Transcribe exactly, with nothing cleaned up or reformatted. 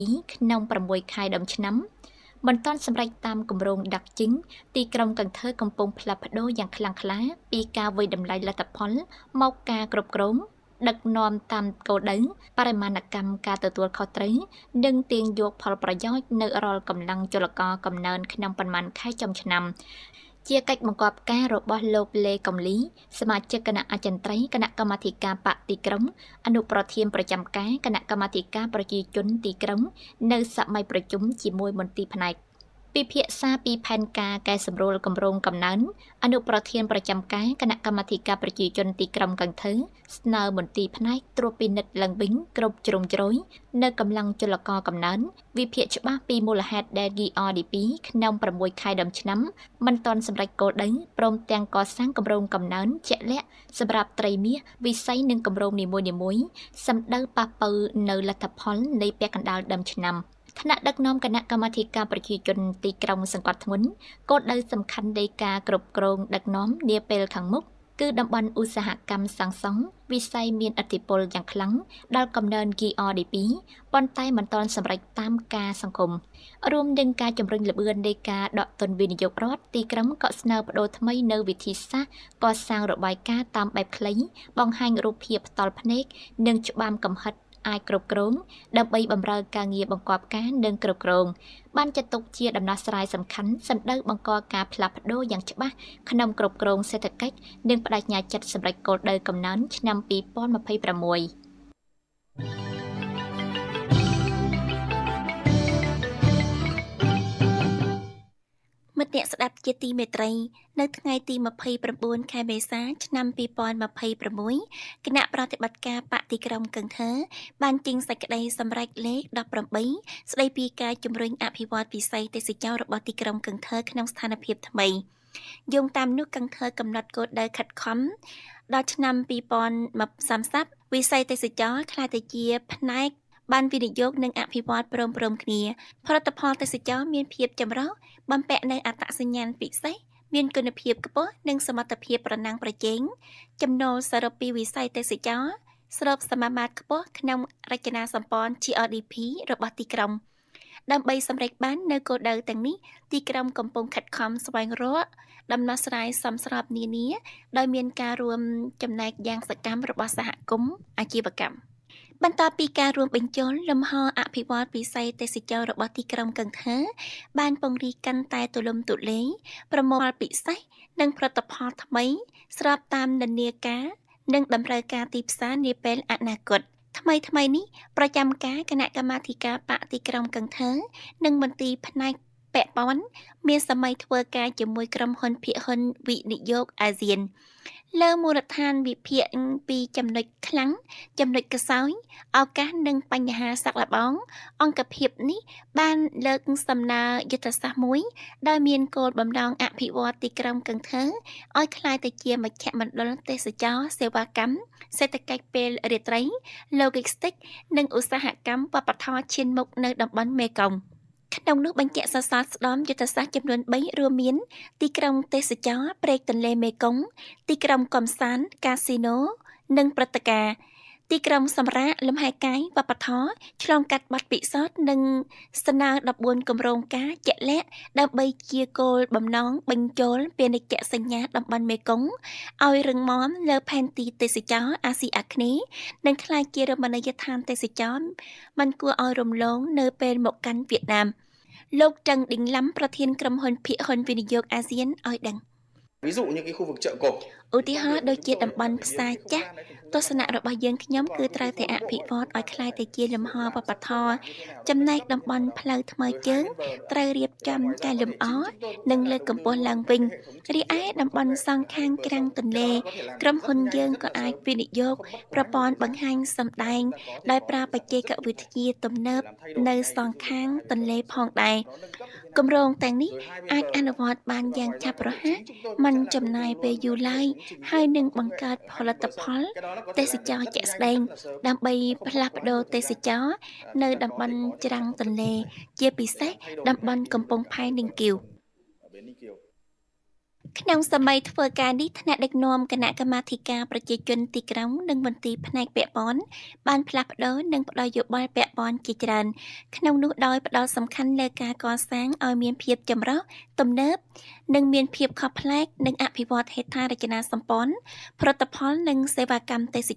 ក្នុងប្រាំមួយខែដើមឆ្នាំមិនទាន់សម្រេចតាមគម្រោងដាក់ចេញទីក្រុងកន្ធើកំពុងផ្លាស់ប្ដូរយ៉ាងខ្លាំងក្លាពីការវិយតម្លៃលទ្ធផលមកការគ្រប់គ្រងដឹកនាំតាមគោលដៅបរិមាណកម្មការទទួលខុសត្រូវនិងទាញយកផលប្រយោជន៍នៅរាល់កម្លាំងចលករកំណើនក្នុងប៉ុន្មានខែចុងឆ្នាំជាកិច្ចបង្គាប់ការរបស់លោកលេកំលីសមាជិកគណៈអចិន្ត្រៃយ៍គណៈកម្មាធិការបកទីក្រុងអនុប្រធានប្រចាំការគណៈកម្មាធិការប្រជាជនទីក្រុងនៅសម័យប្រជុំជាមួយមន្ទីរផ្នែកពិភាក្សាពីផែនការកែសម្រួលគម្រោងកំណើនអនុប្រធានប្រចាំការគណៈកម្មាធិការប្រជាជនទីក្រុងកន្ធើស្នើមន្ទីរផ្នែកត្រួតពិនិត្យឡើងវិញគ្រប់ជ្រុងជ្រោយនៅកម្លាំងចលករកំណើនវិភាគច្បាស់ពីមូលហេតុដែល ជី អារ ឌី ពី ក្នុងប្រាំមួយខែដើមឆ្នាំមិនទាន់សម្រេចគោលដៅព្រមទាំងកសាងគម្រោងកំណើនជាក់លាក់សម្រាប់ត្រីមាសវិស័យនិងគម្រោងនីមួយៗសម្ដៅប៉ះប៉ូវនៅលទ្ធផលនៃពាក់កណ្ដាលដើមឆ្នាំថ្នាក់ដឹកនាំគណៈកម្មាធិការប្រជាជនទីក្រុងសង្កត់ធ្ងន់គោលដៅសំខាន់នៃការគ្រប់គ្រងដឹកនាំនាពេលខាងមុខគឺតំបន់ឧស្សាហកម្មសាងសង់វិស័យមានឥទ្ធិពលយ៉ាងខ្លាំងដល់កំណើន ជី អារ ឌី ពី ប៉ុន្តែមិនទាន់សម្រេចតាមការសង្គមរួមនឹងការជំរុញល្បឿននៃការដកទុនវិនិយោគរដ្ឋទីក្រុងក៏ស្នើបដូរថ្មីនៅវិធីសាស្ត្រកសាងរបាយការណ៍តាមបែបខ្លីបង្ហាញរូបភាពផ្ទាល់ភ្នែកនិងច្បាមកំហិតអាចគ្រប់គ្រងដើម្បីបម្រើការងារបង្កប់ការនិងគ្រប់គ្រងបានចាត់ទុកជាដំណោះស្រាយសំខាន់សម្ដៅបង្កការផ្លាស់ប្ដូរយ៉ាងច្បាស់ក្នុងគ្រប់គ្រងសេដ្ឋកិច្ចនិងបដិញ្ញាចិត្តសម្រេចគោលដៅកំណើនឆ្នាំពីរពាន់ម្ភៃប្រាំមួយមិត្តអ្នកស្ដាប់ជាទីមេត្រីនៅថ្ងៃទីម្ភៃប្រាំបួនខែមេសាឆ្នាំពីរពាន់ម្ភៃប្រាំមួយគណៈប្រតិបត្តិការបកទីក្រុងកន្ធើបានចេញសេចក្តីសម្រេចលេខដប់ប្រាំបីស្តីពីការជំរុញអភិវឌ្ឍវិស័យទេសចរណ៍របស់ទីក្រុងកន្ធើក្នុងស្ថានភាពថ្មីយោងតាមនោះកន្ធើកំណត់គោលដៅខិតខំដល់ឆ្នាំពីរពាន់សាមសិបវិស័យទេសចរណ៍ក្លាយទៅជាផ្នែកបានវិនិយោគនិងអភិវឌ្ឍព្រមព្រំគ្នាផលិតផលទេសចរណ៍មានភាពចម្រុះបំពាក់នូវអត្តសញ្ញាណពិសេសមានគុណភាពខ្ពស់និងសមត្ថភាពប្រណាំងប្រជែងចំណូលសរុបពីវិស័យទេសចរណ៍ស្របសមាមាត្រខ្ពស់ក្នុងរចនាសម្ព័ន្ធ ជី អារ ឌី ពី របស់ទីក្រុងដើម្បីសម្រេចបាននូវគោលដៅទាំងនេះទីក្រុងកំពុងខិតខំស្វែងរកដំណោះស្រាយសមស្របនានាដោយមានការរួមចំណែកយ៉ាងសកម្មរបស់សហគមន៍អាជីវកម្មបន្ទាប់ពីការរួមបញ្ចូលលំហអភិវឌ្ឍវិស័យទេសចរណ៍របស់ទីក្រុងកន្ធើបានពង្រីកកាន់តែទូលំទូលាយប្រមូលពិសេសនិងផលិតផលថ្មីស្របតាមនិន្នាការនិងតម្រូវការទីផ្សារនាពេលអនាគតថ្មីថ្មីនេះប្រចាំការគណៈកម្មាធិការបកទីក្រុងកន្ធើនិងមន្ទីរផ្នែកពាក់ព័ន្ធមានសម័យធ្វើការជាមួយក្រុមហ៊ុនភាគហ៊ុនវិនិយោគអាស៊ានលើមូលដ្ឋានវិភាគពីចំណុចខ្លាំងចំណុចខ្សោយឱកាសនិងបញ្ហាសាក់លបងអង្គភាពនេះបានលើកសំណើយុទ្ធសាស្ត្រមួយដោយមានគោលបំណងអភិវឌ្ឍទីក្រុងកន្ធើឲ្យក្លាយទៅជាមជ្ឈមណ្ឌលទេសចរណ៍សេវាកម្មសេដ្ឋកិច្ចពេលរាត្រី Logistics និងឧស្សាហកម្មវប្បធម៌ឈានមុខនៅតំបន់មេគង្គក្នុងនោះបញ្ជាក់សរសើរស្ដំយុទ្ធសាស្ត្រចំនួនបីរួមមានទីក្រុងទេសចរណ៍ព្រែកទន្លេមេគង្គទីក្រុងកំសាន្តកាស៊ីណូនិងព្រឹត្តិការណ៍ទីក្រុងសម្រាកលំហែកាយវប្បធម៌ឆ្លងកាត់បទពិសោធន៍និងស្នើដប់បួនគម្រោងការជាក់លាក់ដើម្បីជាគោលបំណងបញ្ចូលពាណិជ្ជសញ្ញាតំបន់មេគង្គឲ្យរឹងមាំលើផែនទីទេសចរណ៍អាស៊ីអាគ្នេយ៍និងក្លាយជារមណីយដ្ឋានទេសចរណ៍មិនគួរឲ្យរំលងនៅពេលមកកាន់វៀតណាមលោកចឹងឌីងឡាំប្រធានក្រុមហ៊ុនភាគហ៊ុនវិនិយោគអាស៊ានឲ្យដឹង Ví dụ như cái khu vực chợ cổ ឧទាហរណ៍ដូចជាតំបន់ផ្សារចាស់ទស្សនៈរបស់យើងខ្ញុំគឺត្រូវតែអភិវឌ្ឍឲ្យคล้ายទៅជាលំហវប្បធម៌ចំណែកតំបន់ផ្លូវថ្មើរជើងត្រូវរៀបចំកែលម្អនិងលើកកម្ពស់ឡើងវិញរីឯតំបន់សងខាងក្រាំងទន្លេក្រុមហ៊ុនយើងក៏អាចវិនិយោគប្រព័ន្ធបង្ហាញសម្ដែងដោយប្រើបច្ចេកវិទ្យាទំនើបនៅសងខាងទន្លេផងដែរគម្រោងទាំងនេះអាចអនុវត្តបានយ៉ាងឆាប់រហ័សមិនចំណាយពេលយូរឡើយហើយនឹងបង្កើតផលិតផលទេសចរណ៍ជាក់ស្ដែងដើម្បីផ្លាស់ប្ដូរទេសចរណ៍នៅតំបន់ច្រាំងទន្លេជាពិសេសតំបន់កំពង់ផែនិងគៀវក្នុងសម័យធ្វើការនេះថ្នាក់ដឹកនាំគណៈកម្មាធិការប្រជាជនទីក្រុងនិងមន្ទីរផ្នែកពាក់ព័ន្ធបានផ្លាស់ប្តូរនិងផ្ដល់យោបល់ពាក់ព័ន្ធជាច្រើនក្នុងនោះដោយផ្ដោតសំខាន់លើការកសាងឲ្យមានភាពចម្រុះទំនើបនិងមានភាពខុសប្លែកនិងអភិវឌ្ឍហេដ្ឋារចនាសម្ព័ន្ធផលិតផលនិងសេវាកម្មទេស